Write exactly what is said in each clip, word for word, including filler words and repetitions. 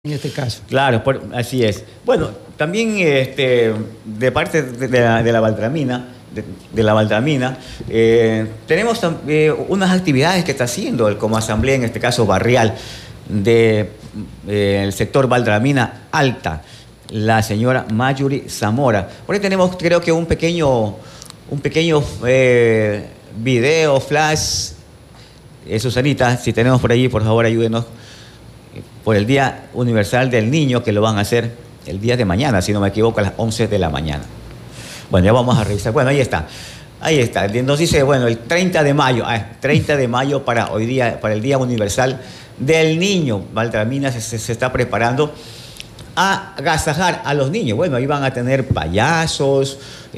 en este caso. Claro, por, así es. Bueno, también este, de parte de, de, la, de la Valdramina, de, de la Valdramina, eh, tenemos eh, unas actividades que está haciendo como asamblea, en este caso barrial, del de, eh, sector Valdramina Alta, la señora Mayuri Zamora. Por ahí tenemos, creo que un pequeño, un pequeño eh, video, flash. Eh, Susanita, si tenemos por allí, por favor, ayúdenos. Por el Día Universal del Niño, que lo van a hacer el día de mañana, si no me equivoco, a las once de la mañana. Bueno, ya vamos a revisar. Bueno, ahí está. Ahí está. Nos dice, bueno, el treinta de mayo, ah, treinta de mayo para hoy día, para el Día Universal del Niño. Valdramina se, se, se está preparando a agasajar a los niños. Bueno, ahí van a tener payasos.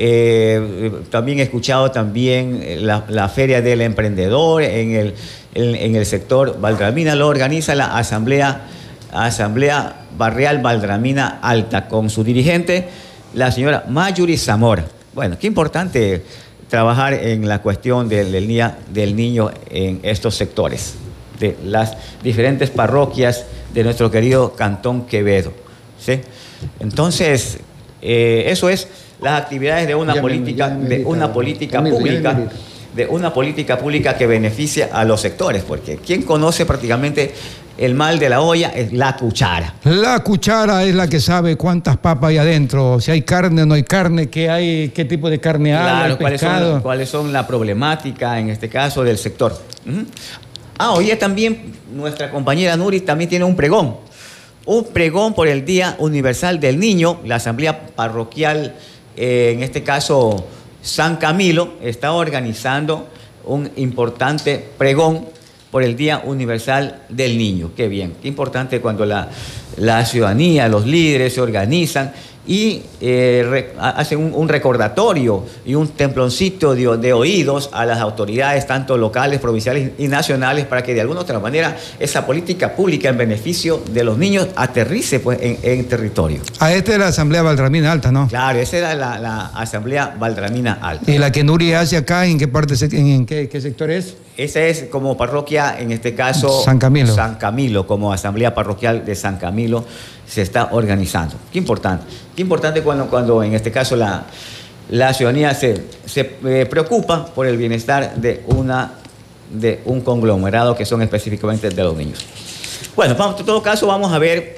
Eh, también he escuchado también la, la Feria del Emprendedor en el, en, en el sector Valdramina. Lo organiza la Asamblea, Asamblea Barrial Valdramina Alta, con su dirigente, la señora Mayuri Zamora. Bueno, qué importante trabajar en la cuestión del, del día del niño en estos sectores, de las diferentes parroquias de nuestro querido Cantón Quevedo. ¿Sí? Entonces, eh, eso es las actividades de una ya política, me, de una política me, pública, me, de una política pública que beneficia a los sectores, porque quien conoce prácticamente el mal de la olla es la cuchara. La cuchara es la que sabe cuántas papas hay adentro, si hay carne o no hay carne, qué hay, qué tipo de carne claro, hay, el cuáles pescado. Son, cuáles son la problemática en este caso del sector. Uh-huh. Ah, hoy también nuestra compañera Nuri también tiene un pregón. Un pregón por el Día Universal del Niño. La Asamblea Parroquial, eh, en este caso San Camilo, está organizando un importante pregón por el Día Universal del Niño. Qué bien, qué importante cuando la, la ciudadanía, los líderes se organizan y eh, re, hacen un, un recordatorio y un temploncito de, de oídos a las autoridades, tanto locales, provinciales y nacionales, para que de alguna otra manera esa política pública en beneficio de los niños aterrice pues, en, en territorio. Ah, esta es la Asamblea Valdramina Alta, ¿no? Claro, esa era la, la Asamblea Valdramina Alta. ¿Y la que Nuri hace acá, en qué parte, en, en qué, qué sector es? Esa es como parroquia, en este caso, San Camilo. San Camilo, como Asamblea Parroquial de San Camilo se está organizando. Qué importante. Qué importante cuando, cuando en este caso, la, la ciudadanía se, se eh, preocupa por el bienestar de, una, de un conglomerado que son específicamente de los niños. Bueno, en todo caso, vamos a ver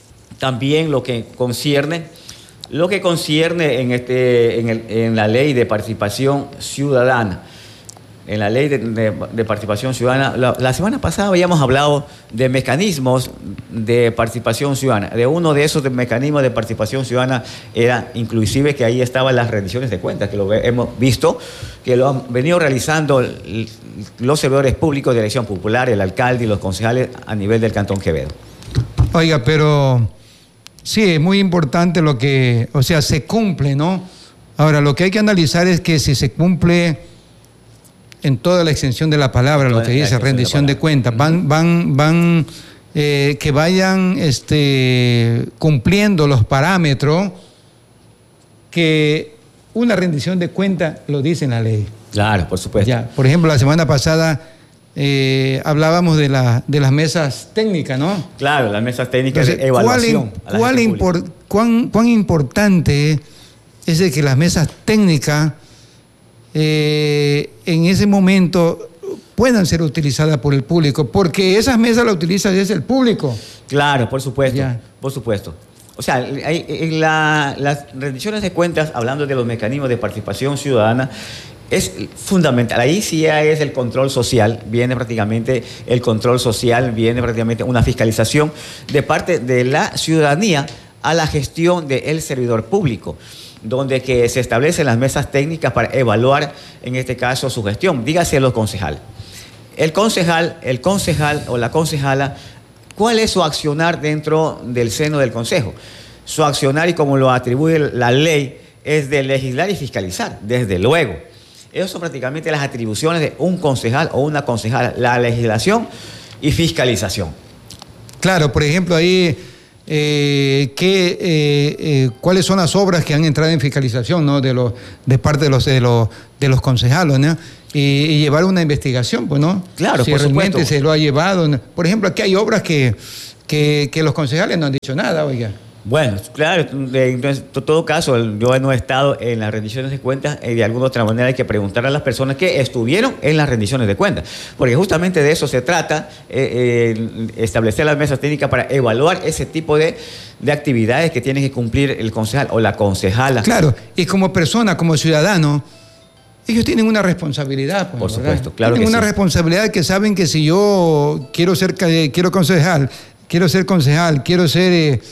también lo que concierne, lo que concierne en, este, en, el, en la Ley de Participación Ciudadana. En la ley de, de, de participación ciudadana. La, la semana pasada habíamos hablado de mecanismos de participación ciudadana. De uno de esos de mecanismos de participación ciudadana era inclusive que ahí estaban las rendiciones de cuentas, que lo hemos visto, que lo han venido realizando los servidores públicos de elección popular, el alcalde y los concejales a nivel del Cantón Quevedo. Oiga, pero sí, es muy importante lo que, o sea, se cumple, ¿no? Ahora, lo que hay que analizar es que si se cumple en toda la extensión de la palabra, lo que dice rendición de cuentas, van, van, van, eh, que vayan este, cumpliendo los parámetros que una rendición de cuentas lo dice en la ley. Claro, por supuesto. Ya, por ejemplo, la semana pasada eh, hablábamos de, la, de las mesas técnicas, ¿no? Claro, las mesas técnicas Entonces, de evaluación. ¿Cuál, cuál impor, cuán, cuán importante es de que las mesas técnicas Eh, en ese momento puedan ser utilizadas por el público, porque esas mesas las utiliza desde el público? Claro, por supuesto, ya. por supuesto. O sea, hay, la, las rendiciones de cuentas, hablando de los mecanismos de participación ciudadana, es fundamental. Ahí sí ya es el control social, viene prácticamente el control social, viene prácticamente una fiscalización de parte de la ciudadanía a la gestión del servidor público, donde que se establecen las mesas técnicas para evaluar, en este caso, su gestión. Dígase los concejales. El concejal, el concejal o la concejala, ¿cuál es su accionar dentro del seno del consejo? Su accionar, y como lo atribuye la ley, es de legislar y fiscalizar, desde luego. Esas son prácticamente las atribuciones de un concejal o una concejala, la legislación y fiscalización. Claro, por ejemplo, ahí... Eh, que, eh, eh, cuáles son las obras que han entrado en fiscalización, ¿no? de, los, de parte de los, de los, de los concejalos, ¿no? y, y llevar una investigación, pues, ¿no? Claro, si por realmente supuesto. se lo ha llevado. ¿no? Por ejemplo, aquí hay obras que, que, que los concejales no han dicho nada, oiga. Bueno, claro, entonces, en todo caso, yo no he estado en las rendiciones de cuentas y de alguna otra manera hay que preguntar a las personas que estuvieron en las rendiciones de cuentas, porque justamente de eso se trata, eh, eh, establecer las mesas técnicas para evaluar ese tipo de, de actividades que tiene que cumplir el concejal o la concejala. Claro, y como persona, como ciudadano, ellos tienen una responsabilidad. Pues, por supuesto, ¿verdad? claro tienen que una sí. responsabilidad que saben que si yo quiero ser, quiero concejal, quiero ser concejal, quiero ser... Eh,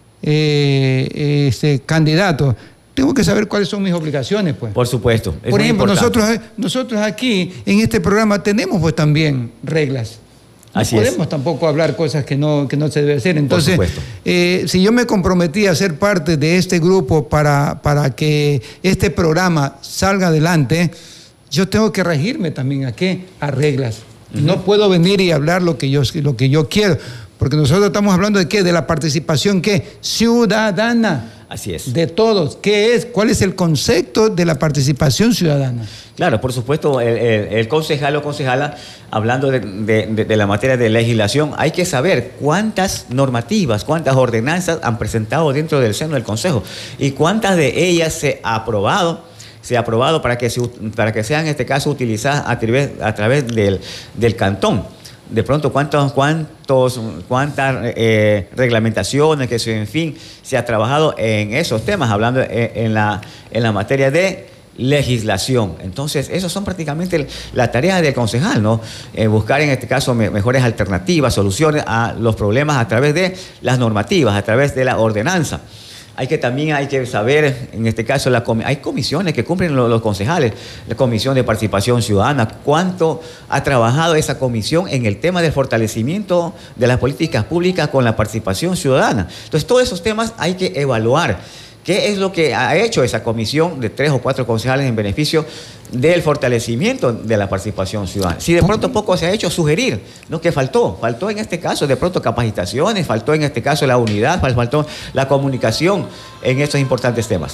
Eh, este, candidato, tengo que saber cuáles son mis obligaciones, pues. Por supuesto. Es Por ejemplo, nosotros, importante. nosotros aquí en este programa tenemos pues también reglas. No Así podemos es. tampoco hablar cosas que no, que no se debe hacer. Entonces, Por supuesto. eh, si yo me comprometí a ser parte de este grupo para, para que este programa salga adelante, yo tengo que regirme también a qué, a reglas. Uh-huh. No puedo venir y hablar lo que yo, lo que yo quiero. Porque nosotros estamos hablando de qué, de la participación ¿qué? Ciudadana. Así es. De todos. ¿Qué es? ¿Cuál es el concepto de la participación ciudadana? Claro, por supuesto, el, el, el concejal o concejala, hablando de, de, de, de la materia de legislación, hay que saber cuántas normativas, cuántas ordenanzas han presentado dentro del seno del Consejo y cuántas de ellas se ha aprobado. se ha aprobado para que, se, para que sean en este caso utilizadas a través, a través del, del cantón. De pronto, cuántos, cuántos, cuántas eh, reglamentaciones, que se, en fin, se ha trabajado en esos temas, hablando en, en, la, en la materia de legislación. Entonces, esas son prácticamente la tarea del concejal, ¿no? Eh, buscar en este caso me, mejores alternativas, soluciones a los problemas a través de las normativas, a través de la ordenanza. Hay que también hay que saber, en este caso, la, hay comisiones que cumplen los, los concejales, la Comisión de Participación Ciudadana, cuánto ha trabajado esa comisión en el tema del fortalecimiento de las políticas públicas con la participación ciudadana. Entonces, todos esos temas hay que evaluar. ¿Qué es lo que ha hecho esa comisión de tres o cuatro concejales en beneficio del fortalecimiento de la participación ciudadana? Si de pronto poco se ha hecho, sugerir, ¿no? ¿Qué faltó? Faltó en este caso de pronto capacitaciones, faltó en este caso la unidad, faltó la comunicación en estos importantes temas.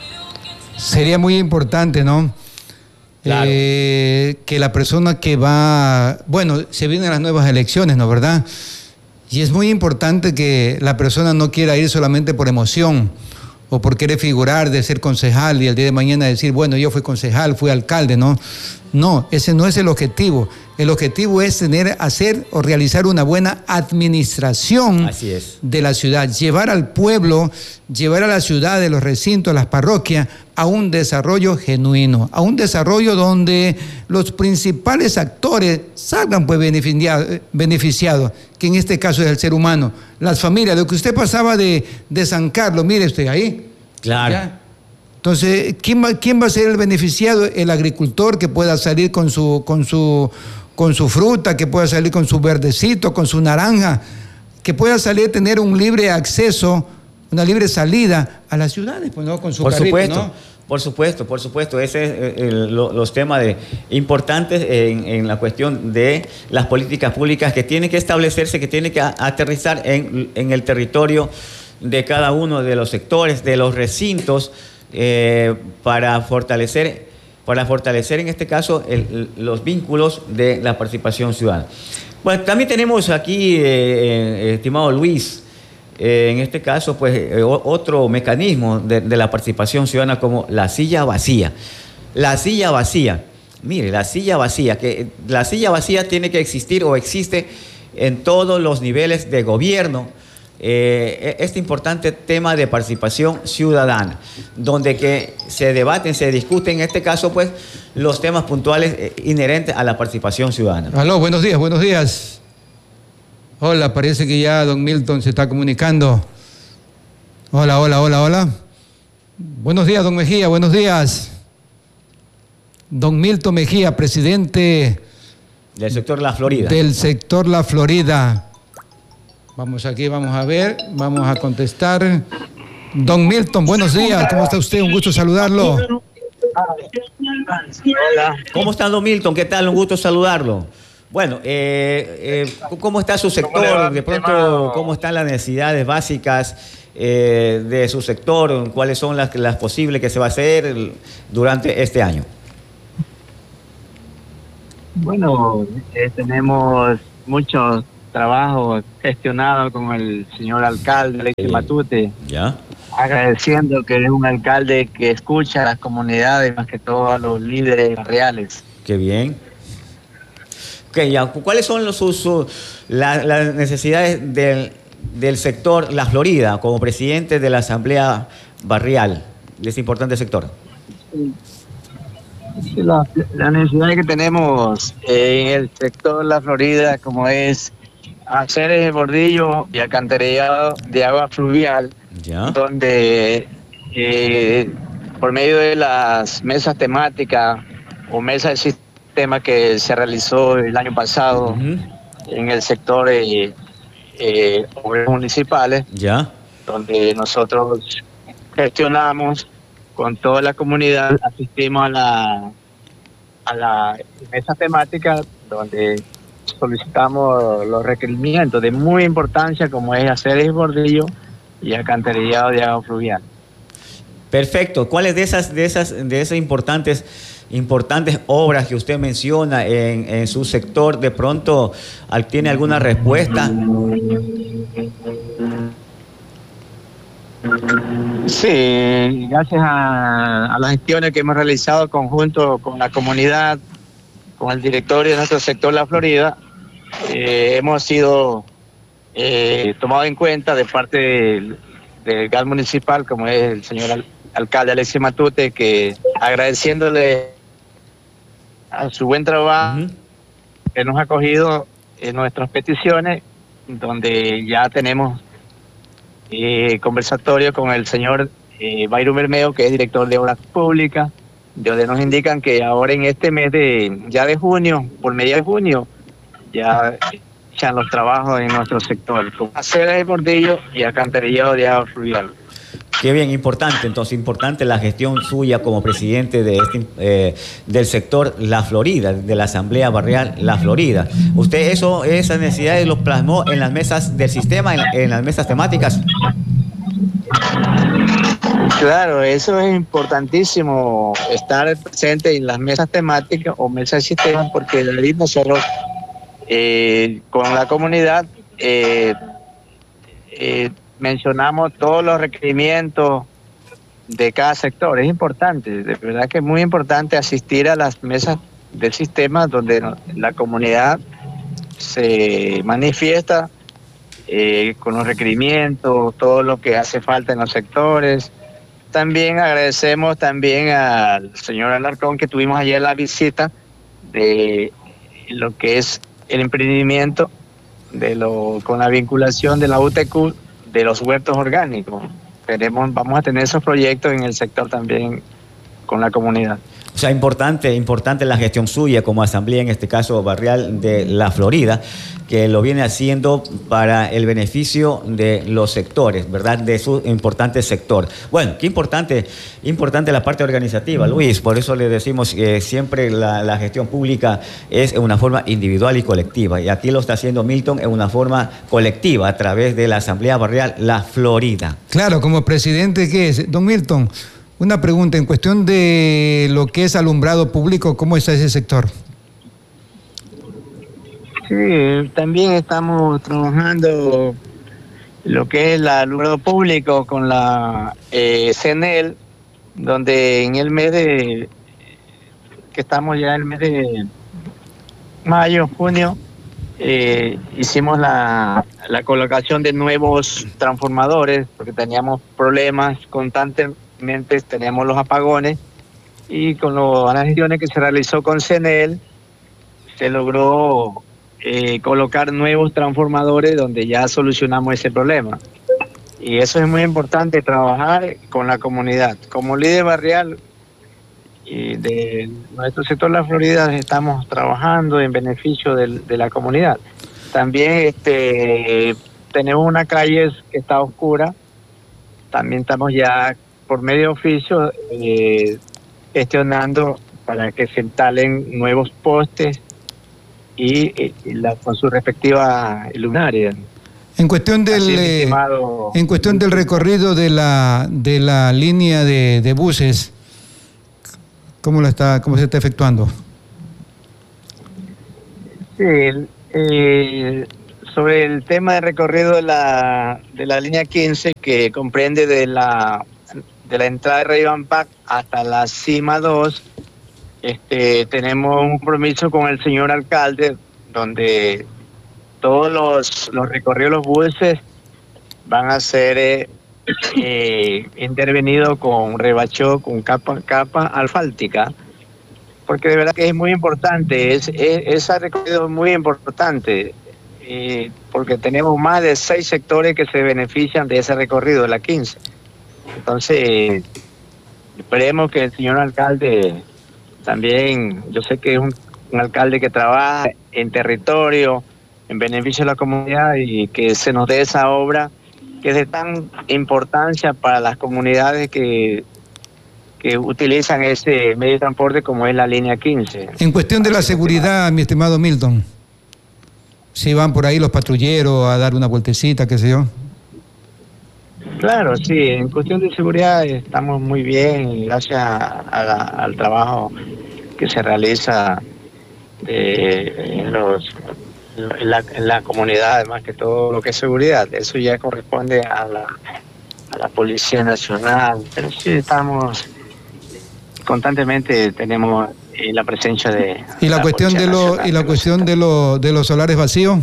Sería muy importante, ¿no? Claro. Eh, que la persona que va... Bueno, se vienen las nuevas elecciones, ¿no? ¿Verdad? Y es muy importante que la persona no quiera ir solamente por emoción o por querer figurar de ser concejal y el día de mañana decir, bueno, yo fui concejal, fui alcalde, ¿no? No, ese no es el objetivo. El objetivo es tener, hacer o realizar una buena administración Así es. de la ciudad, llevar al pueblo, llevar a la ciudad, de los recintos, a las parroquias, a un desarrollo genuino, a un desarrollo donde los principales actores salgan pues beneficiados, beneficiados, que en este caso es el ser humano, las familias. Lo que usted pasaba de, de San Carlos, mire usted ahí. Claro. ¿Ya? Entonces, ¿quién va, ¿quién va a ser el beneficiado? El agricultor que pueda salir con su, con su, con su fruta, que pueda salir con su verdecito, con su naranja, que pueda salir, tener un libre acceso, una libre salida a las ciudades, pues, ¿no? Con su Por carrito, supuesto, ¿no? por supuesto, por supuesto. Ese es el, lo, los temas de, importantes en, en la cuestión de las políticas públicas que tienen que establecerse, que tienen que aterrizar en, en el territorio de cada uno de los sectores, de los recintos, eh, para fortalecer, para fortalecer en este caso el, los vínculos de la participación ciudadana. Bueno, también tenemos aquí, eh, eh, estimado Luis, Eh, en este caso, pues, eh, otro mecanismo de, de la participación ciudadana como la silla vacía. La silla vacía, mire, la silla vacía, que la silla vacía tiene que existir o existe en todos los niveles de gobierno. Eh, este importante tema de participación ciudadana, donde que se debaten, se discuten, en este caso, pues, los temas puntuales eh, inherentes a la participación ciudadana. Aló, buenos días, buenos días. Hola, parece que ya don Milton se está comunicando. Hola, hola, hola, hola. Buenos días, don Mejía, buenos días. Don Milton Mejía, presidente del sector La Florida. Del sector La Florida. Vamos aquí, vamos a ver, vamos a contestar. Don Milton, buenos días, ¿cómo está usted? Un gusto saludarlo. Hola. ¿Cómo está, don Milton? ¿Qué tal? Un gusto saludarlo. Bueno, eh, eh, ¿cómo está su sector? De pronto, ¿cómo están las necesidades básicas eh, de su sector? ¿Cuáles son las, las posibles que se va a hacer durante este año? Bueno, eh, tenemos muchos trabajo gestionado con el señor alcalde Alexis Matute. Ya. Agradeciendo que es un alcalde que escucha a las comunidades, más que todo a los líderes reales. Qué bien. Okay, ya. ¿Cuáles son los, sus, sus, la, las necesidades del, del sector La Florida como presidente de la Asamblea Barrial de este importante sector? Sí, la, la necesidad que tenemos en el sector La Florida, como es hacer el bordillo y alcantarillado de agua fluvial, ya. donde eh, por medio de las mesas temáticas o mesas de sistema que se realizó el año pasado uh-huh. en el sector eh, eh, municipales, ya. donde nosotros gestionamos con toda la comunidad, asistimos a la a la mesa temática donde solicitamos los requerimientos de muy importancia, como es hacer el bordillo y alcantarillado de agua fluvial. Perfecto. ¿Cuáles de esas de esas de esas importantes importantes obras que usted menciona en, en su sector de pronto tiene alguna respuesta? Sí, gracias a, a las gestiones que hemos realizado conjunto con la comunidad, con el directorio de nuestro sector La Florida, eh, hemos sido eh, tomados en cuenta de parte del, del G A L municipal, como es el señor al, alcalde Alexis Matute, que agradeciéndole a su buen trabajo, uh-huh. que nos ha acogido en nuestras peticiones, donde ya tenemos Eh, conversatorio con el señor eh, Byron Bermeo, que es director de Obras Públicas, donde nos indican que ahora en este mes de ya de junio, por medio de junio, ya echan los trabajos en nuestro sector, con hacer el bordillo y alcantarillado de agua fluvial. Qué bien, importante, entonces, importante la gestión suya como presidente de este, eh, del sector La Florida, de la Asamblea Barrial La Florida. ¿Usted eso, esas necesidades los plasmó en las mesas del sistema, en, en las mesas temáticas? Claro, eso es importantísimo, estar presente en las mesas temáticas o mesas de sistema, porque ahí nosotros eh, con la comunidad eh, eh, mencionamos todos los requerimientos de cada sector. Es importante, de verdad que es muy importante asistir a las mesas del sistema donde la comunidad se manifiesta eh, con los requerimientos, todo lo que hace falta en los sectores. También agradecemos también al señor Alarcón, que tuvimos ayer la visita de lo que es el emprendimiento de lo con la vinculación de la U T Q de los huertos orgánicos. Tenemos, vamos a tener esos proyectos en el sector también con la comunidad. O sea, importante, importante la gestión suya como asamblea, en este caso barrial de La Florida, que lo viene haciendo para el beneficio de los sectores, ¿verdad? De su importante sector. Bueno, qué importante, importante la parte organizativa, Luis. Por eso le decimos que siempre la, la gestión pública es en una forma individual y colectiva. Y aquí lo está haciendo Milton en una forma colectiva a través de la Asamblea Barrial La Florida. Claro, como presidente, ¿qué es? Don Milton, una pregunta en cuestión de lo que es alumbrado público, ¿cómo está ese sector? Sí, también estamos trabajando lo que es el alumbrado público con la eh, C N E L, donde en el mes de, que estamos ya en el mes de mayo, junio, eh, hicimos la, la colocación de nuevos transformadores, porque teníamos problemas constantemente, teníamos los apagones, y con lo, las gestiones que se realizó con C N E L, se logró Eh, colocar nuevos transformadores donde ya solucionamos ese problema. Y eso es muy importante, trabajar con la comunidad. Como líder barrial y de nuestro sector La Florida estamos trabajando en beneficio de, de la comunidad. También este, tenemos una calle que está oscura, también estamos ya por medio de oficio eh, gestionando para que se instalen nuevos postes y, y la, con su respectiva luminaria. En cuestión del eh, en cuestión del recorrido de la de la línea de, de buses, ¿cómo la está cómo se está efectuando? Sí, eh, sobre el tema de recorrido de la, de la línea quince, que comprende de la, de la entrada de Río Ampac hasta la cima dos, este, tenemos un compromiso con el señor alcalde, donde todos los, los recorridos de los buses van a ser eh, eh, intervenidos con rebachó, con capa, capa asfáltica, porque de verdad que es muy importante, es, es, ese recorrido es muy importante, eh, porque tenemos más de seis sectores que se benefician de ese recorrido de la quince. Entonces, esperemos que el señor alcalde también, yo sé que es un, un alcalde que trabaja en territorio, en beneficio de la comunidad, y que se nos dé esa obra que es de tan importancia para las comunidades que, que utilizan ese medio de transporte como es la línea quince. En cuestión de la seguridad, mi estimado Milton, si van por ahí los patrulleros a dar una vueltecita, qué sé yo. Claro, sí, en cuestión de seguridad estamos muy bien, gracias a la, al trabajo que se realiza de, en, los, en, la, en la comunidad, más que todo lo que es seguridad. Eso ya corresponde a la, a la Policía Nacional, pero sí estamos constantemente, tenemos eh, la presencia de y la, la cuestión de lo, y la cuestión de, lo, de los solares vacíos.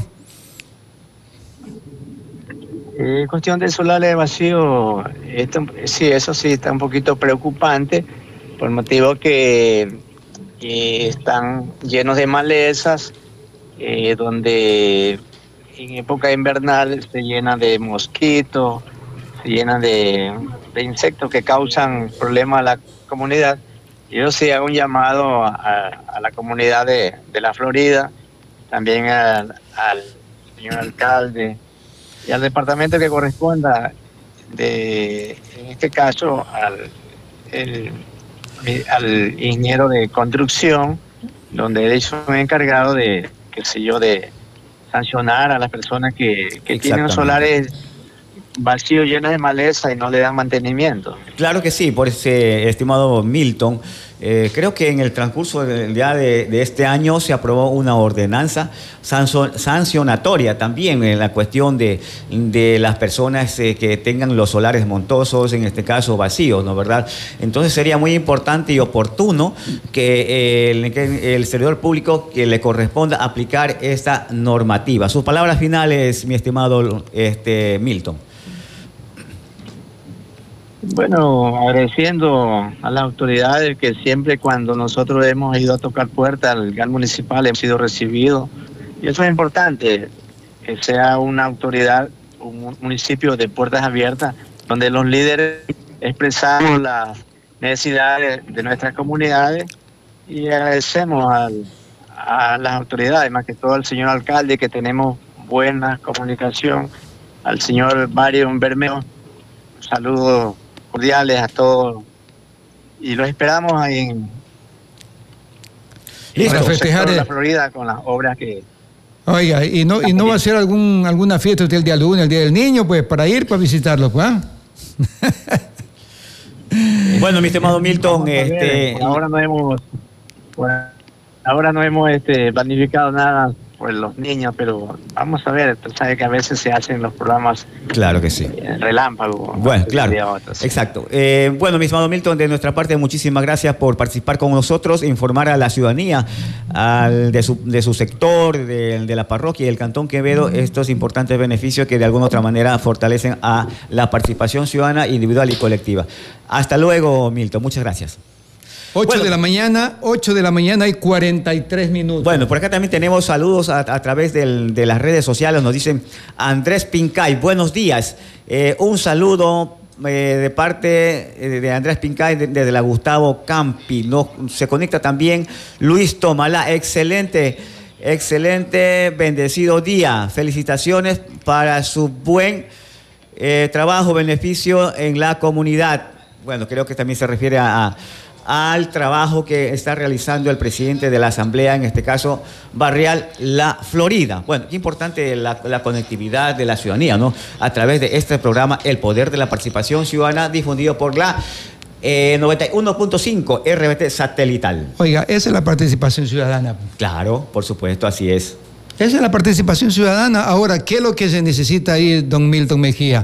En cuestión del solar vacío, esto, sí, eso sí está un poquito preocupante, por motivo que, que están llenos de malezas, eh, donde en época invernal se llenan de mosquitos, se llenan de, de insectos que causan problemas a la comunidad. Yo sí hago un llamado a, a la comunidad de, de la Florida, también al, al señor alcalde, y al departamento que corresponda, de, en este caso al, el, al ingeniero de construcción, donde ellos son encargados de, qué sé yo, de sancionar a las personas que, que tienen solares vacíos, llenos de maleza y no le dan mantenimiento. Claro que sí, por ese estimado Milton. Eh, creo que en el transcurso de, ya de, de este año se aprobó una ordenanza sancionatoria también en la cuestión de, de las personas eh, que tengan los solares montosos, en este caso vacíos, ¿no verdad? Entonces sería muy importante y oportuno que, eh, el, que el servidor público que le corresponda aplicar esta normativa. Sus palabras finales, mi estimado este, Milton. Bueno, agradeciendo a las autoridades que siempre cuando nosotros hemos ido a tocar puertas al G A L municipal hemos sido recibidos. Y eso es importante, que sea una autoridad, un municipio de puertas abiertas, donde los líderes expresamos las necesidades de nuestras comunidades, y agradecemos al, a las autoridades, más que todo al señor alcalde, que tenemos buena comunicación, al señor Mario Bermeo. Saludos cordiales a todos y los esperamos ahí en, en el festejar de la Florida con las obras que... Oiga, ¿y no, y no va a ser algún, alguna fiesta el día lunes, el día del niño, pues, para ir, para visitarlo, pues? Bueno, mi estimado Milton, este... Por ahora no hemos, por ahora no hemos este, planificado nada por los niños, pero vamos a ver, tú sabes que a veces se hacen los programas. Claro que sí. Relámpago. Bueno, claro. Exacto. Eh, bueno, mi estimado Milton, de nuestra parte, muchísimas gracias por participar con nosotros, informar a la ciudadanía al, de, su, de su sector, de, de la parroquia y del Cantón Quevedo, estos importantes beneficios que de alguna u otra manera fortalecen a la participación ciudadana individual y colectiva. Hasta luego, Milton. Muchas gracias. ocho bueno, de la mañana, ocho de la mañana y cuarenta y tres minutos. Bueno, por acá también tenemos saludos a, a través del, de las redes sociales. Nos dicen Andrés Pincay, buenos días. Eh, un saludo eh, de parte de Andrés Pincay desde de, de la Gustavo Campi. Nos, se conecta también Luis Tomalá. Excelente, excelente, bendecido día. Felicitaciones para su buen eh, trabajo, beneficio en la comunidad. Bueno, creo que también se refiere a... a al trabajo que está realizando el presidente de la Asamblea, en este caso barrial La Florida. Bueno, qué importante la, la conectividad de la ciudadanía, ¿no? A través de este programa El Poder de la Participación Ciudadana, difundido por la eh, noventa y uno punto cinco R B T satelital. Oiga, esa es la participación ciudadana. Claro, por supuesto, así es. Esa es la participación ciudadana. Ahora, ¿qué es lo que se necesita ahí, don Milton Mejía?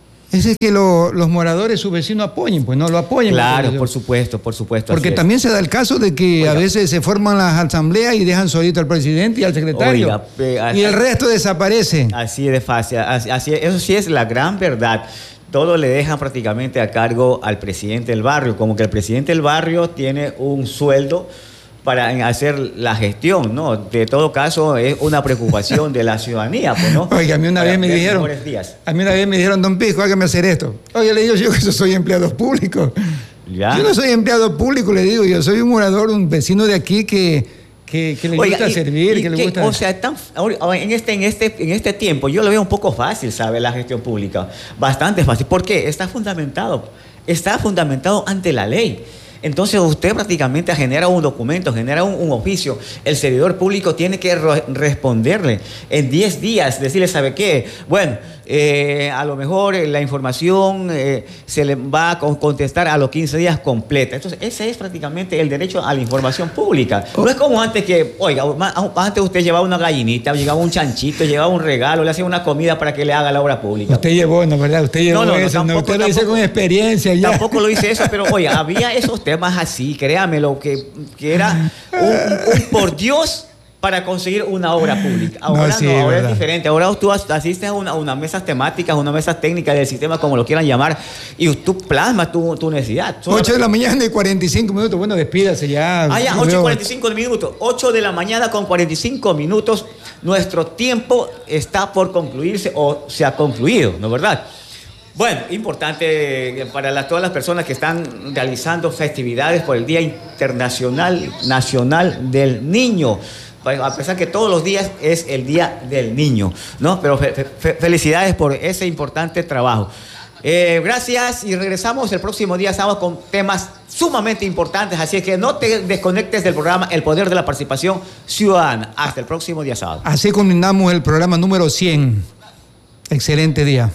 Es que lo, los moradores, sus vecinos apoyen, pues no lo apoyen. Claro, por supuesto, por supuesto. Porque también se da el caso de que Oiga. a veces se forman las asambleas y dejan solito al presidente y al secretario. Oiga, pe, y el resto desaparece. Así de fácil, así, así, eso sí es la gran verdad. Todo le dejan prácticamente a cargo al presidente del barrio, como que el presidente del barrio tiene un sueldo para hacer la gestión, ¿no? De todo caso, es una preocupación de la ciudadanía, pues, ¿no? Oiga, a mí una para vez me dijeron, a mí una vez me dijeron, don Pisco, hágame hacer esto. Oye, le digo yo que yo soy empleado público. ¿Ya? Yo no soy empleado público, le digo, yo soy un morador, un vecino de aquí que, que, que le Oiga, gusta y, servir, y que, que le gusta... O sea, tan, en, este, en, este, en este tiempo yo lo veo un poco fácil, ¿sabe? La gestión pública. Bastante fácil. ¿Por qué? Está fundamentado. Está fundamentado ante la ley. Entonces usted prácticamente genera un documento, genera un, un oficio. El servidor público tiene que re responderle en diez días, decirle, ¿sabe qué? Bueno, eh, a lo mejor la información eh, se le va a contestar a los quince días completa. Entonces ese es prácticamente el derecho a la información pública. No es como antes que, oiga, antes usted llevaba una gallinita, llevaba un chanchito, llevaba un regalo, le hacía una comida para que le haga la obra pública. Usted llevó, ¿no? ¿Verdad? Usted llevó no, no, eso, no, tampoco, usted lo hizo con experiencia ya. Tampoco lo hice eso, pero oiga, había esos temas así, créame, lo que, que era un, un por Dios para conseguir una obra pública. Ahora no, sí, no, ahora es diferente. Ahora tú asistes a una, una mesas temáticas, una mesas técnicas del sistema, como lo quieran llamar, y tú plasmas tu, tu necesidad. ocho de la mañana y cuarenta y cinco minutos. Bueno, despídase ya. Ah, ya, ocho y cuarenta y cinco minutos. ocho de la mañana con cuarenta y cinco minutos. Nuestro tiempo está por concluirse o se ha concluido, ¿no es verdad? Bueno, importante para la, todas las personas que están realizando festividades por el Día Internacional Nacional del Niño. A pesar que todos los días es el Día del Niño, ¿no? Pero fe, fe, felicidades por ese importante trabajo. Eh, gracias y regresamos el próximo día sábado con temas sumamente importantes. Así es que no te desconectes del programa El Poder de la Participación Ciudadana. Hasta el próximo día sábado. Así culminamos el programa número cien. Excelente día.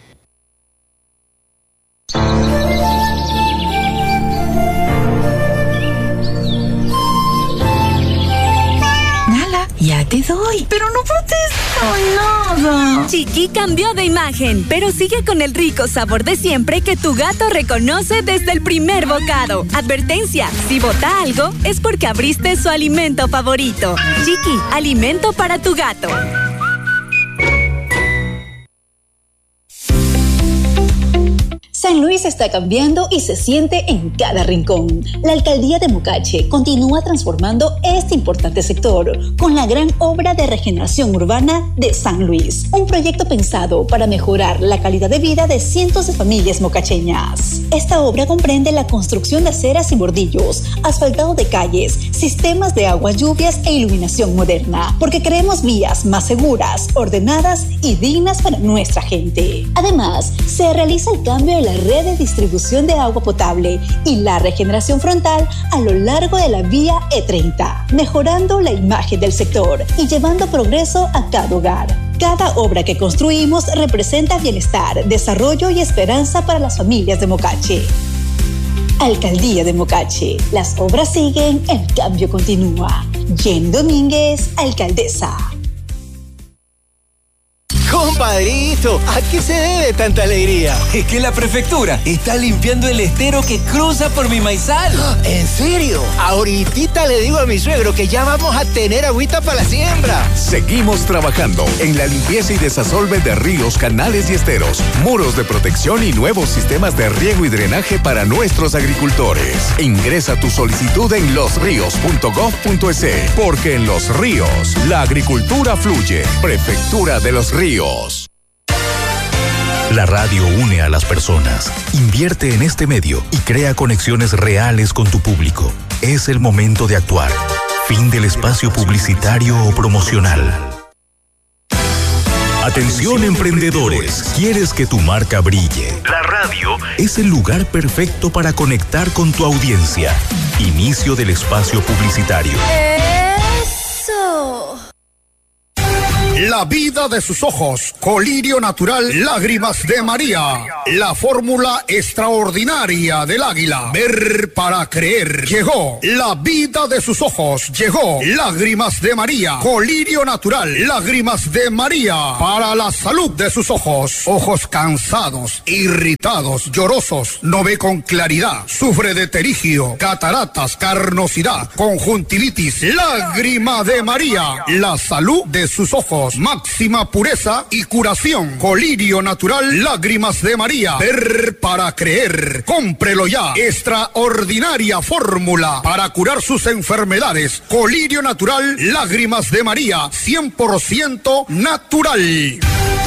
Nala, ya te doy, pero no protesto nada. Chiqui cambió de imagen, pero sigue con el rico sabor de siempre que tu gato reconoce desde el primer bocado. Advertencia, si bota algo es porque abriste su alimento favorito. Chiqui, alimento para tu gato. San Luis está cambiando y se siente en cada rincón. La alcaldía de Mocache continúa transformando este importante sector con la gran obra de regeneración urbana de San Luis. Un proyecto pensado para mejorar la calidad de vida de cientos de familias mocacheñas. Esta obra comprende la construcción de aceras y bordillos, asfaltado de calles, sistemas de aguas lluvias e iluminación moderna, porque queremos vías más seguras, ordenadas y dignas para nuestra gente. Además, se realiza el cambio de la red de distribución de agua potable y la regeneración frontal a lo largo de la vía E treinta, mejorando la imagen del sector y llevando progreso a cada hogar. Cada obra que construimos representa bienestar, desarrollo y esperanza para las familias de Mocache. Alcaldía de Mocache. Las obras siguen, el cambio continúa. Jenny Domínguez, alcaldesa. Compadrito, ¿a qué se debe tanta alegría? Es que la prefectura está limpiando el estero que cruza por mi maizal. ¿En serio? Ahorita le digo a mi suegro que ya vamos a tener agüita para la siembra. Seguimos trabajando en la limpieza y desasolve de ríos, canales y esteros, muros de protección y nuevos sistemas de riego y drenaje para nuestros agricultores. Ingresa tu solicitud en los ríos punto gov punto es, porque en Los Ríos la agricultura fluye. Prefectura de Los Ríos. La radio une a las personas. Invierte en este medio y crea conexiones reales con tu público. Es el momento de actuar. Fin del espacio publicitario o promocional. Atención emprendedores, ¿quieres que tu marca brille? La radio es el lugar perfecto para conectar con tu audiencia. Inicio del espacio publicitario. Eso. la vida de sus ojos. Colirio natural, lágrimas de María. La fórmula extraordinaria del águila. Ver para creer. Llegó la vida de sus ojos. Llegó lágrimas de María. Colirio natural, lágrimas de María. Para la salud de sus ojos. Ojos cansados, irritados, llorosos, no ve con claridad. Sufre de terigio, cataratas, carnosidad, conjuntivitis. Lágrima de María. La salud de sus ojos. Máxima pureza y curación. Colirio natural, lágrimas de María. Ver para creer. Cómprelo ya. Extraordinaria fórmula para curar sus enfermedades. Colirio natural, lágrimas de María. cien por ciento natural.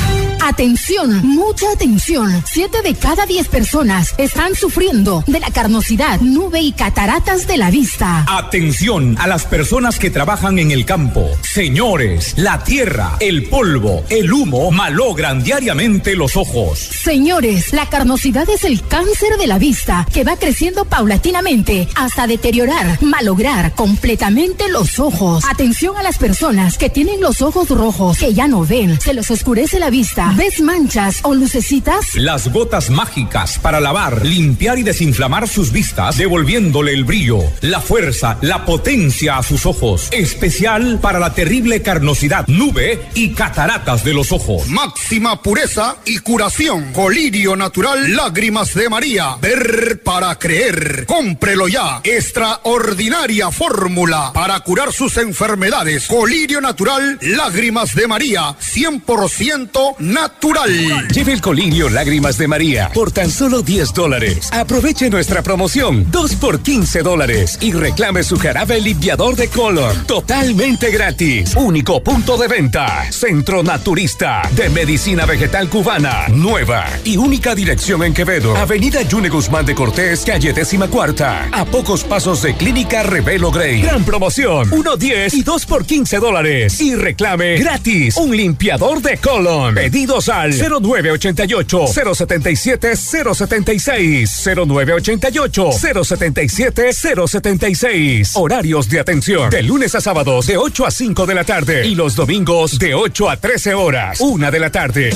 Atención, mucha atención. Siete de cada diez personas están sufriendo de la carnosidad, nube y cataratas de la vista. Atención a las personas que trabajan en el campo. Señores, la tierra, el polvo, el humo malogran diariamente los ojos. Señores, la carnosidad es el cáncer de la vista que va creciendo paulatinamente hasta deteriorar, malograr completamente los ojos. Atención a las personas que tienen los ojos rojos, que ya no ven, se les oscurece la vista. ¿Ves manchas o lucecitas? Las gotas mágicas para lavar, limpiar y desinflamar sus vistas, devolviéndole el brillo, la fuerza, la potencia a sus ojos. Especial para la terrible carnosidad, nube y cataratas de los ojos. Máxima pureza y curación. Colirio natural, lágrimas de María. Ver para creer. Cómprelo ya. Extraordinaria fórmula para curar sus enfermedades. Colirio natural, lágrimas de María. cien por ciento natural. Lleve el colirio Lágrimas de María por tan solo diez dólares. Aproveche nuestra promoción dos por quince dólares y reclame su jarabe limpiador de color totalmente gratis. Único punto de venta. Centro Naturista de Medicina Vegetal Cubana. Nueva y única dirección en Quevedo. Avenida Yune Guzmán de Cortés, calle décima cuarta. A pocos pasos de Clínica Revelo Grey. Gran promoción. uno diez y dos por quince dólares. Y reclame gratis un limpiador de color. Pedidos al cero nueve ochenta y ocho, cero setenta y siete, cero setenta y seis, cero nueve ochenta y ocho, cero setenta y siete, cero setenta y seis. Horarios de atención de lunes a sábados de ocho a cinco de la tarde y los domingos de ocho a trece horas, una de la tarde.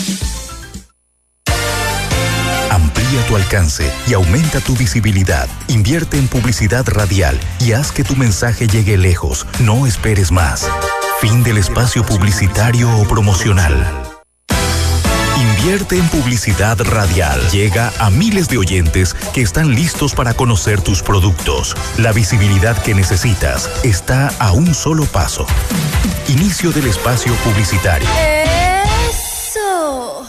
Amplía tu alcance y aumenta tu visibilidad. Invierte en publicidad radial y haz que tu mensaje llegue lejos. No esperes más. Fin del espacio publicitario o promocional. Invierte en publicidad radial. Llega a miles de oyentes que están listos para conocer tus productos. La visibilidad que necesitas está a un solo paso. Inicio del espacio publicitario. ¡Eso!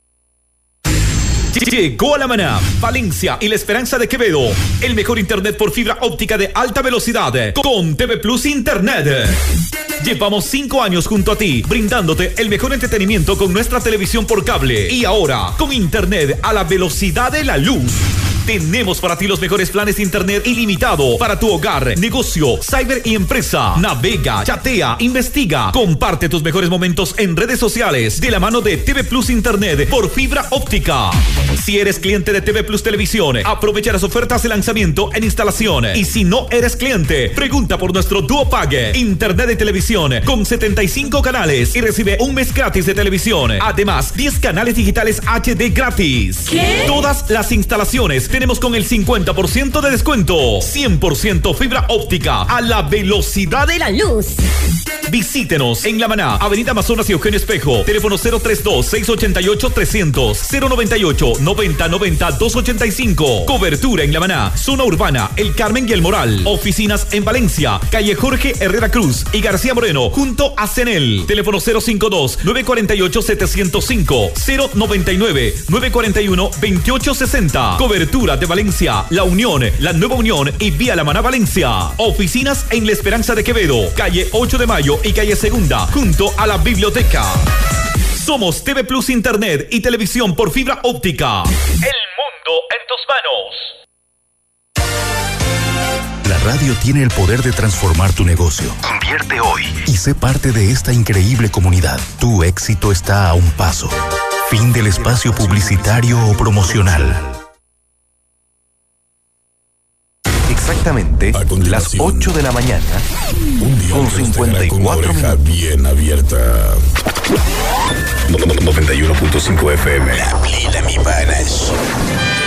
Llegó a La Maná, Valencia y La Esperanza de Quevedo. El mejor internet por fibra óptica de alta velocidad con T V Plus Internet. Llevamos cinco años junto a ti, brindándote el mejor entretenimiento con nuestra televisión por cable. Y ahora, con internet a la velocidad de la luz. Tenemos para ti los mejores planes de internet ilimitado para tu hogar, negocio, cyber y empresa. Navega, chatea, investiga, comparte tus mejores momentos en redes sociales de la mano de T V Plus Internet por fibra óptica. Si eres cliente de T V Plus Televisión, aprovecha las ofertas de lanzamiento en instalación. Y si no eres cliente, pregunta por nuestro Duo Pague, internet de televisión con setenta y cinco canales y recibe un mes gratis de televisión. Además, diez canales digitales H D gratis. ¿Qué? Todas las instalaciones tenemos con el cincuenta por ciento de descuento. cien por ciento fibra óptica a la velocidad de la luz. Visítenos en La Maná, Avenida Amazonas y Eugenio Espejo. Teléfono cero treinta y dos, seiscientos ochenta y ocho, trescientos, cero noventa y ocho, noventa noventa, doscientos ochenta y cinco. Cobertura en La Maná, zona urbana, El Carmen y El Moral. Oficinas en Valencia, calle Jorge Herrera Cruz y García Moreno, junto a Cenel. Teléfono cero cincuenta y dos, novecientos cuarenta y ocho, setecientos cinco, cero noventa y nueve, novecientos cuarenta y uno, veintiocho sesenta. Cobertura de Valencia, La Unión, La Nueva Unión y Vía La Maná Valencia. Oficinas en La Esperanza de Quevedo, calle ocho de mayo y calle Segunda, junto a la biblioteca. Somos T V Plus Internet y televisión por fibra óptica. El mundo en tus manos. La radio tiene el poder de transformar tu negocio. Invierte hoy y sé parte de esta increíble comunidad. Tu éxito está a un paso. Fin del espacio publicitario o promocional. Exacto. exactamente las ocho de la mañana con cincuenta y cuatro minutos. Bien abierta. noventa y uno punto cinco F M. La, la, mi panas.